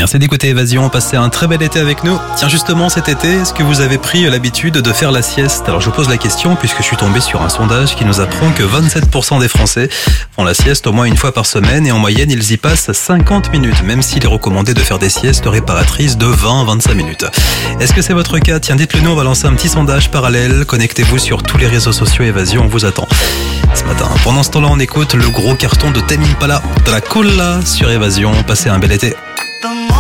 Merci d'écouter Évasion, passez un très bel été avec nous. Tiens, justement, cet été, est-ce que vous avez pris l'habitude de faire la sieste? Alors je vous pose la question puisque je suis tombé sur un sondage qui nous apprend que 27% des Français font la sieste au moins une fois par semaine et en moyenne ils y passent 50 minutes, même s'il est recommandé de faire des siestes réparatrices de 20-25 minutes. Est-ce que c'est votre cas? Tiens, dites-le nous, on va lancer un petit sondage parallèle. Connectez-vous sur tous les réseaux sociaux Évasion, on vous attend. Ce matin, pendant ce temps-là, on écoute le gros carton de Tame Impala, Dracula sur Évasion. Passez un bel été.